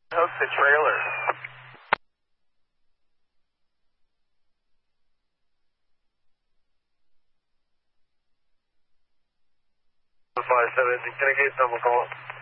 Hook the trailer. 57, can I get some call?